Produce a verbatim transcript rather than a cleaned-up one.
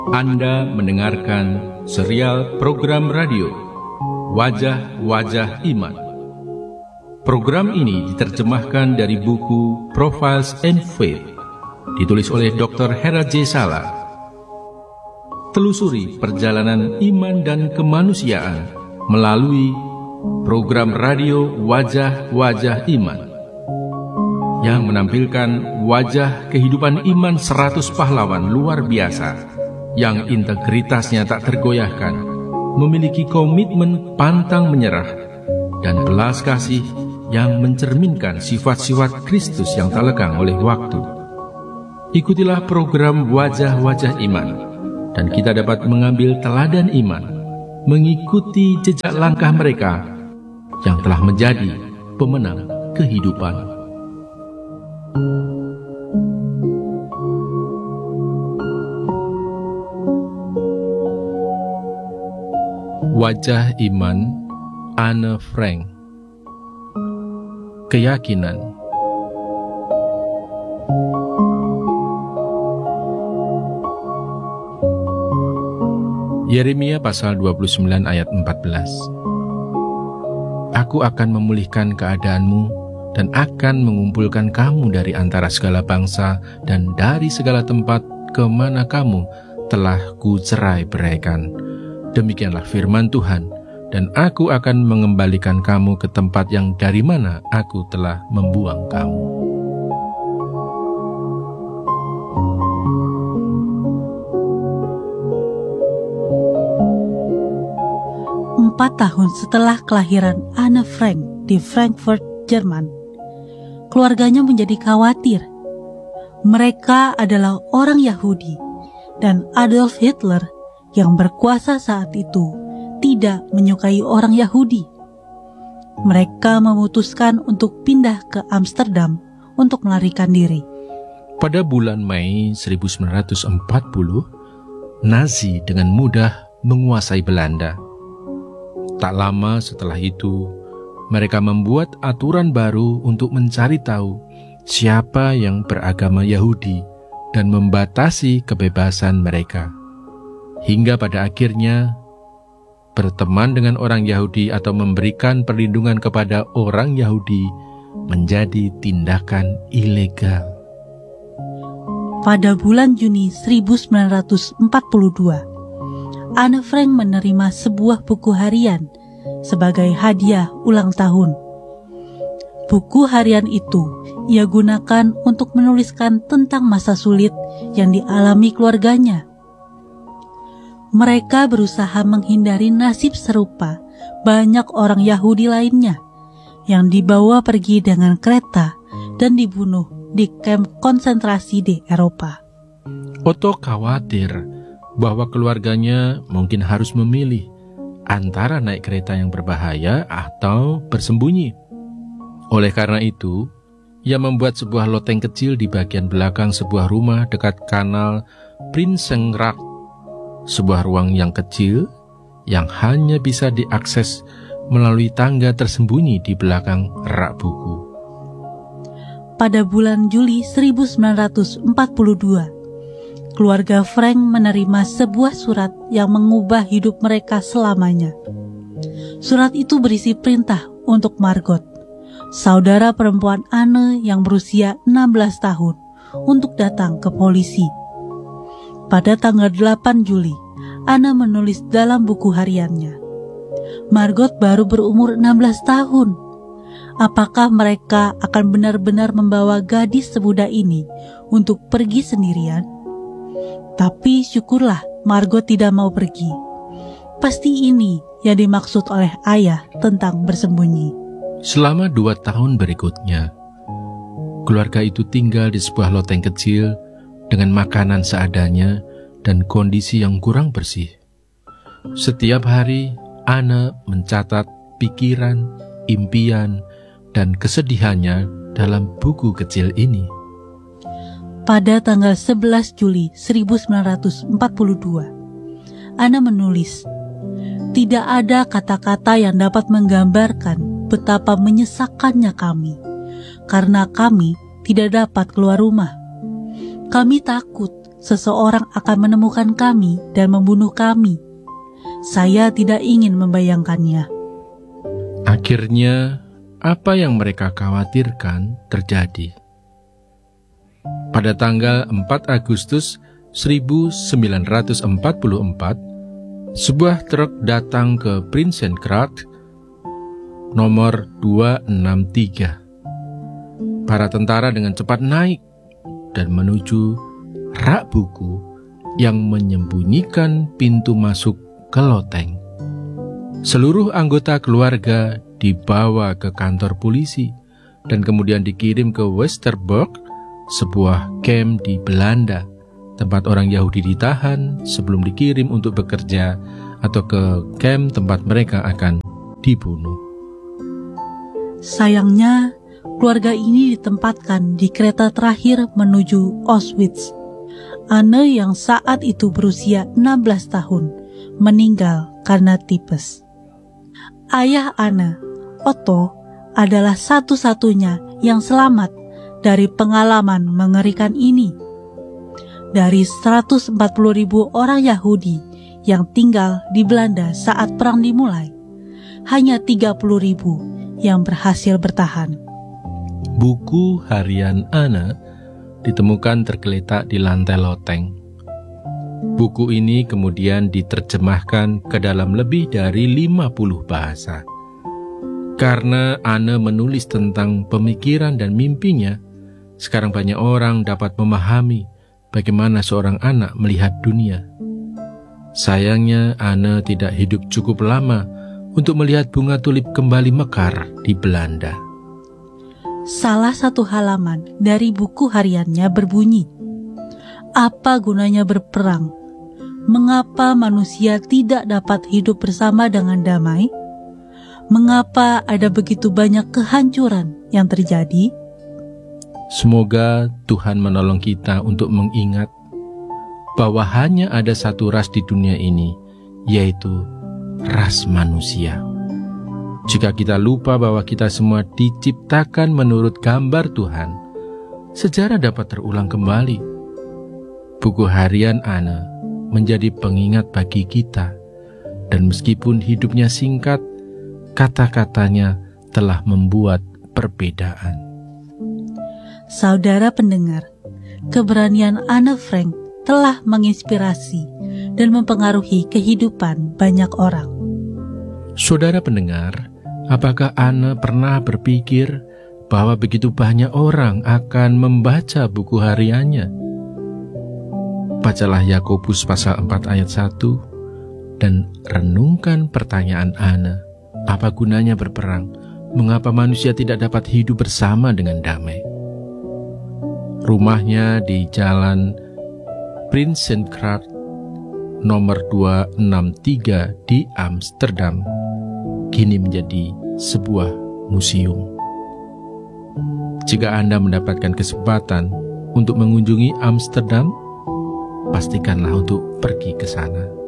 Anda mendengarkan serial program radio Wajah-Wajah Iman. Program ini diterjemahkan dari buku Profiles in Faith, ditulis oleh doktor Hera J. Sala. Telusuri perjalanan iman dan kemanusiaan melalui program radio Wajah-Wajah Iman yang menampilkan wajah kehidupan iman seratus pahlawan luar biasa yang integritasnya tak tergoyahkan, memiliki komitmen pantang menyerah, dan belas kasih yang mencerminkan sifat-sifat Kristus yang tak lekang oleh waktu. Ikutilah program Wajah-Wajah Iman, dan kita dapat mengambil teladan iman, mengikuti jejak langkah mereka yang telah menjadi pemenang kehidupan. Wajah Iman, Anne Frank. Keyakinan. Yeremia pasal dua puluh sembilan ayat empat belas. Aku akan memulihkan keadaanmu dan akan mengumpulkan kamu dari antara segala bangsa dan dari segala tempat kemana kamu telah kucerai-beraikan. Demikianlah firman Tuhan, dan aku akan mengembalikan kamu ke tempat yang dari mana aku telah membuang kamu. Empat tahun setelah kelahiran Anne Frank di Frankfurt, Jerman, keluarganya menjadi khawatir. Mereka adalah orang Yahudi, dan Adolf Hitler yang berkuasa saat itu tidak menyukai orang Yahudi. Mereka memutuskan untuk pindah ke Amsterdam untuk melarikan diri. Pada bulan Mei seribu sembilan ratus empat puluh, Nazi dengan mudah menguasai Belanda. Tak lama setelah itu, mereka membuat aturan baru untuk mencari tahu siapa yang beragama Yahudi dan membatasi kebebasan mereka. Hingga pada akhirnya, berteman dengan orang Yahudi atau memberikan perlindungan kepada orang Yahudi menjadi tindakan ilegal. Pada bulan Juni seribu sembilan ratus empat puluh dua, Anne Frank menerima sebuah buku harian sebagai hadiah ulang tahun. Buku harian itu ia gunakan untuk menuliskan tentang masa sulit yang dialami keluarganya. Mereka berusaha menghindari nasib serupa banyak orang Yahudi lainnya yang dibawa pergi dengan kereta dan dibunuh di kamp konsentrasi di Eropa. Otto khawatir bahwa keluarganya mungkin harus memilih antara naik kereta yang berbahaya atau bersembunyi. Oleh karena itu, ia membuat sebuah loteng kecil di bagian belakang sebuah rumah dekat kanal Prinsengracht. Sebuah ruang yang kecil yang hanya bisa diakses melalui tangga tersembunyi di belakang rak buku. Pada bulan Juli seribu sembilan ratus empat puluh dua, keluarga Frank menerima sebuah surat yang mengubah hidup mereka selamanya. Surat itu berisi perintah untuk Margot, saudara perempuan Anne yang berusia enam belas tahun, untuk datang ke polisi. Pada tanggal delapan Juli, Anne menulis dalam buku hariannya, Margot baru berumur enam belas tahun. Apakah mereka akan benar-benar membawa gadis semuda ini untuk pergi sendirian? Tapi syukurlah Margot tidak mau pergi. Pasti ini yang dimaksud oleh ayah tentang bersembunyi. Selama dua tahun berikutnya, keluarga itu tinggal di sebuah loteng kecil dengan makanan seadanya dan kondisi yang kurang bersih. Setiap hari, Anne mencatat pikiran, impian, dan kesedihannya dalam buku kecil ini. Pada tanggal sebelas Juli seribu sembilan ratus empat puluh dua, Anne menulis, "Tidak ada kata-kata yang dapat menggambarkan betapa menyesakkannya kami, karena kami tidak dapat keluar rumah. Kami takut seseorang akan menemukan kami dan membunuh kami. Saya tidak ingin membayangkannya." Akhirnya, apa yang mereka khawatirkan terjadi. Pada tanggal empat Agustus seribu sembilan ratus empat puluh empat, sebuah truk datang ke Prinsengracht nomor dua enam tiga. Para tentara dengan cepat naik dan menuju rak buku yang menyembunyikan pintu masuk ke loteng. Seluruh anggota keluarga dibawa ke kantor polisi dan kemudian dikirim ke Westerbork, sebuah kamp di Belanda, tempat orang Yahudi ditahan sebelum dikirim untuk bekerja atau ke kamp tempat mereka akan dibunuh. Sayangnya, keluarga ini ditempatkan di kereta terakhir menuju Auschwitz. Anne yang saat itu berusia enam belas tahun meninggal karena tipes. Ayah Anne, Otto, adalah satu-satunya yang selamat dari pengalaman mengerikan ini. Dari seratus empat puluh ribu orang Yahudi yang tinggal di Belanda saat perang dimulai, hanya tiga puluh ribu yang berhasil bertahan. Buku harian Anne ditemukan tergeletak di lantai loteng. Buku ini kemudian diterjemahkan ke dalam lebih dari lima puluh bahasa. Karena Anne menulis tentang pemikiran dan mimpinya, sekarang banyak orang dapat memahami bagaimana seorang anak melihat dunia. Sayangnya Anne tidak hidup cukup lama untuk melihat bunga tulip kembali mekar di Belanda. Salah satu halaman dari buku hariannya berbunyi, "Apa gunanya berperang? Mengapa manusia tidak dapat hidup bersama dengan damai? Mengapa ada begitu banyak kehancuran yang terjadi?" Semoga Tuhan menolong kita untuk mengingat bahwa hanya ada satu ras di dunia ini, yaitu ras manusia. Jika kita lupa bahwa kita semua diciptakan menurut gambar Tuhan, sejarah dapat terulang kembali. Buku harian Anne menjadi pengingat bagi kita, dan meskipun hidupnya singkat, kata-katanya telah membuat perbedaan. Saudara pendengar, keberanian Anne Frank telah menginspirasi dan mempengaruhi kehidupan banyak orang. Saudara pendengar, apakah Anne pernah berpikir bahwa begitu banyak orang akan membaca buku hariannya? Bacalah Yakobus pasal empat ayat satu dan renungkan pertanyaan Anne. Apa gunanya berperang? Mengapa manusia tidak dapat hidup bersama dengan damai? Rumahnya di Jalan Prinsengracht nomor dua enam tiga di Amsterdam kini menjadi sebuah museum. Jika Anda mendapatkan kesempatan untuk mengunjungi Amsterdam, pastikanlah untuk pergi ke sana.